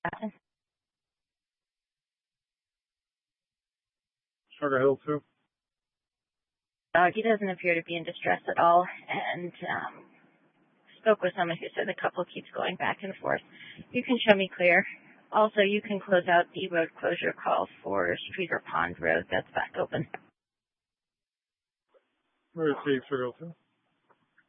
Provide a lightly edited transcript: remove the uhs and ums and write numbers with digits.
Sugar Hill 2. He doesn't appear to be in distress at all, and spoke with someone who said the couple keeps going back and forth. You can show me clear. Also, you can close out the road closure call for Streeter Pond Road. That's back open. Received, Sugar Hill 2.